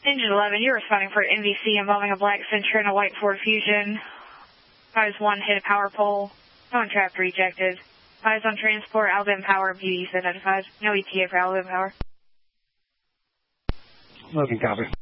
Engine 11, you're responding for MVC involving a black Sentra and a white Ford Fusion. Eyes 1 hit a power pole. Phone trapped rejected. Eyes on transport, Alabama Power, BD's identified. No ETA for Alabama Power. Logan, copy.